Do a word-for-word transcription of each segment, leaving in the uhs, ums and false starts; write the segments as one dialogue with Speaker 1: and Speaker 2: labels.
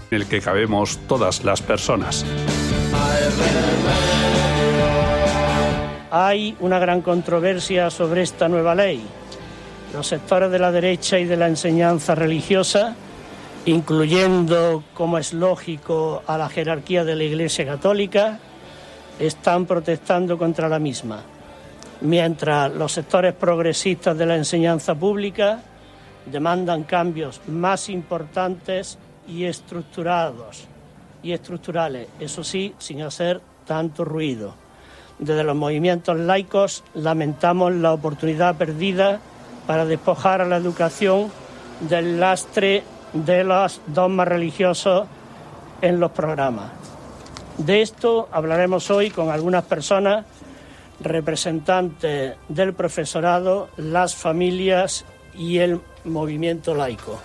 Speaker 1: en el que cabemos todas las personas.
Speaker 2: Hay una gran controversia sobre esta nueva ley. Los sectores de la derecha y de la enseñanza religiosa, incluyendo, como es lógico, a la jerarquía de la Iglesia Católica, están protestando contra la misma, mientras los sectores progresistas de la enseñanza pública demandan cambios más importantes y estructurados y estructurales, eso sí, sin hacer tanto ruido. Desde los movimientos laicos lamentamos la oportunidad perdida para despojar a la educación del lastre de los dogmas religiosos en los programas. De esto hablaremos hoy con algunas personas, representantes del profesorado, las familias y el movimiento laico.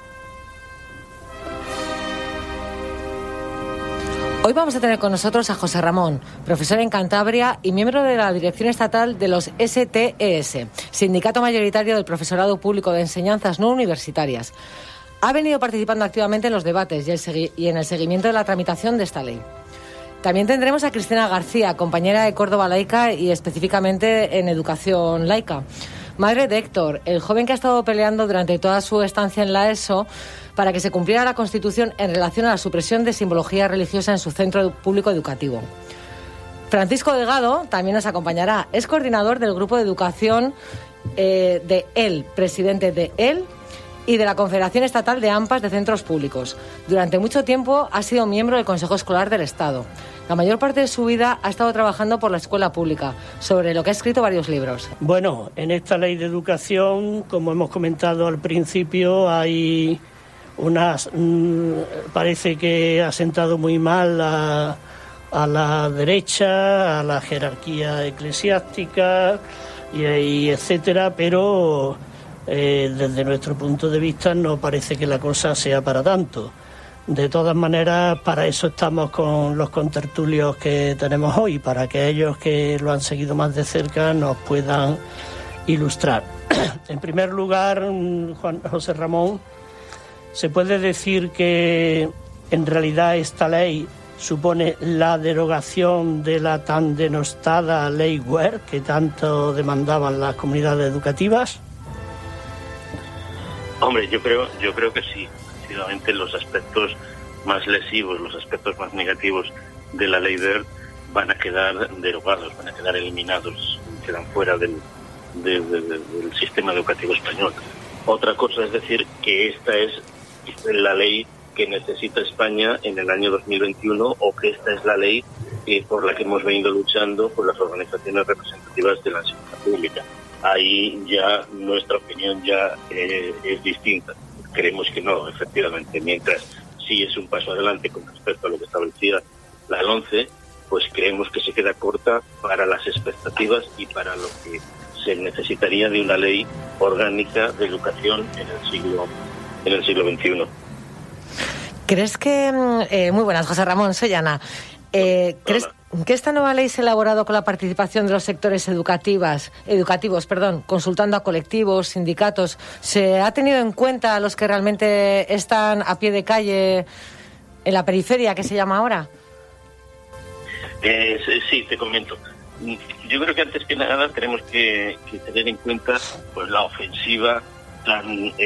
Speaker 3: Hoy vamos a tener con nosotros a José Ramón, profesor en Cantabria y miembro de la Dirección Estatal de los S T E S, Sindicato Mayoritario del Profesorado Público de Enseñanzas No Universitarias. Ha venido participando activamente en los debates y, el segui- y en el seguimiento de la tramitación de esta ley. También tendremos a Cristina García, compañera de Córdoba Laica y específicamente en Educación Laica. Madre de Héctor, el joven que ha estado peleando durante toda su estancia en la ESO para que se cumpliera la Constitución en relación a la supresión de simbología religiosa en su centro público educativo. Francisco Delgado también nos acompañará. Es coordinador del Grupo de Educación eh, de E L, presidente de E L y de la Confederación Estatal de AMPAs de Centros Públicos. Durante mucho tiempo ha sido miembro del Consejo Escolar del Estado. La mayor parte de su vida ha estado trabajando por la escuela pública, sobre lo que ha escrito varios libros.
Speaker 2: Bueno, en esta ley de educación, como hemos comentado al principio, hay unas... Mmm, parece que ha sentado muy mal a, a la derecha, a la jerarquía eclesiástica, y, y etcétera, pero eh, desde nuestro punto de vista no parece que la cosa sea para tanto. De todas maneras, para eso estamos con los contertulios que tenemos hoy, para que ellos que lo han seguido más de cerca nos puedan ilustrar. En primer lugar, Juan José Ramón, ¿se puede decir que en realidad esta ley supone la derogación de la tan denostada ley Wert que tanto demandaban las comunidades educativas?
Speaker 4: Hombre, yo creo, yo creo que sí. Efectivamente, los aspectos más lesivos, los aspectos más negativos de la ley Wert van a quedar derogados, van a quedar eliminados, quedan fuera del, de, de, de, del sistema educativo español. Otra cosa es decir que esta es la ley que necesita España en el año dos mil veintiuno o que esta es la ley eh, por la que hemos venido luchando por las organizaciones representativas de la enseñanza pública. Ahí ya nuestra opinión ya eh, es distinta. Creemos que no, efectivamente, mientras sí es un paso adelante con respecto a lo que establecía la LOMCE, pues creemos que se queda corta para las expectativas y para lo que se necesitaría de una ley orgánica de educación en el siglo en el siglo veintiuno.
Speaker 3: ¿Crees que... Eh, muy buenas, José Ramón, soy Ana. Eh, ¿Crees que esta nueva ley se ha elaborado con la participación de los sectores educativas, educativos, perdón, consultando a colectivos, sindicatos? ¿Se ha tenido en cuenta a los que realmente están a pie de calle en la periferia, que se llama ahora?
Speaker 4: Eh, sí, te comento. Yo creo que antes que nada tenemos que, que tener en cuenta pues la ofensiva tan